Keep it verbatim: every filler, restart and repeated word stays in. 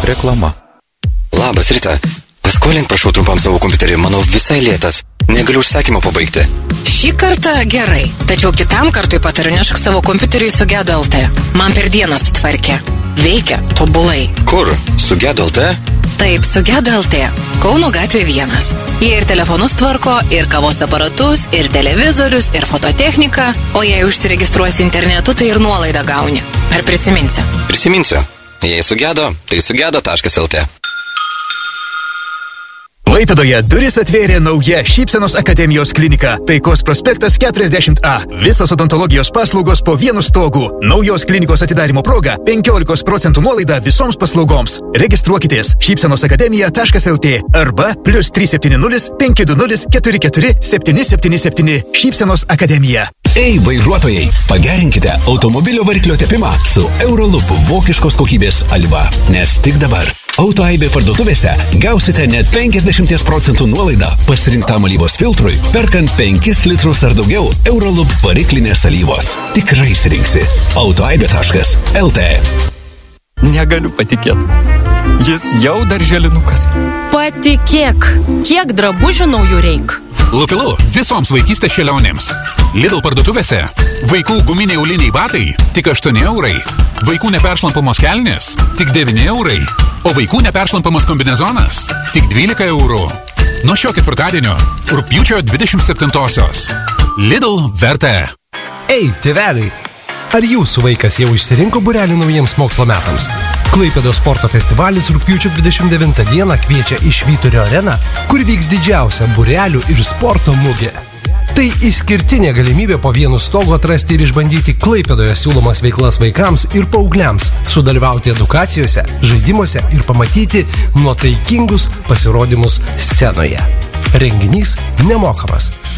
Reklama. Labas, Rita. Paskolink prašau trumpam savo kompiuterį, manau visai lėtas. Negaliu užsakymą pabaigti. Šį kartą gerai, tačiau kitam kartui patariu nešk savo kompiuterį į Sugedo L T. Man per dieną sutvarkė. Veikia tobulai. Kur? Sugedo L T? Taip, Sugedo L T. Kauno gatvė vienas. Jie ir telefonus tvarko, ir kavos aparatus, ir televizorius, ir fototechniką. O jei užsiregistruosi internetu, tai ir nuolaidą gauni. Ar prisiminsi? Prisiminsiu. Jei sugedo, tai sugedo taškas L T. Klaipėdoje duris atvėrė nauja Šypsenos akademijos klinika. Taikos prospektas keturiasdešimt A. Visos odontologijos paslaugos po vienu stogu. Naujos klinikos atidarimo proga penkiolika procentų nuolaida visoms paslaugoms. Registruokitės šypsenos akademija taškas L T arba plus trys septyni nulis penki du nulis keturi keturi septyni septyni septyni. Šypsenos akademija. Ei, vairuotojai, pagerinkite automobilio variklio tepimą su Eurolup vokiškos kokybės alyva, nes tik dabar Autoaibė parduotuvėse gausite net penkiasdešimt procentų nuolaidą pasirinktam alyvos filtrui, perkant penkis litrus ar daugiau Eurolup variklinės alyvos. Tikrai išsirinksi autoaibė taškas L T. Negaliu patikėti. Jis jau darželinukas. Patikėk, kiek drabužių naujų reik. Lupilu visoms vaikystės šėlionėms. Lidl parduotuvėse vaikų guminiai auliniai batai tik aštuoni eurai, vaikų neperšlampamos kelnės tik devyni eurai, o vaikų neperšlampamas kombinezonas tik dvylika eurų. Nuo šio ketvirtadienio rugpjūčio dvidešimt septintosios. Lidl vertė. Ei, tėveliai, ar jūsų vaikas jau išsirinko būrelį naujiems mokslo metams? Klaipėdos sporto festivalis rugpjūčio dvidešimt devintą dieną kviečia į Švyturio areną, kur vyks didžiausia būrelių ir sporto mugė. Tai išskirtinė galimybė po vienu stogu atrasti ir išbandyti Klaipėdoje siūlomas veiklas vaikams ir paaugliams, sudalyvauti edukacijose, žaidimuose ir pamatyti nuotaikingus pasirodymus scenoje. Renginys nemokamas.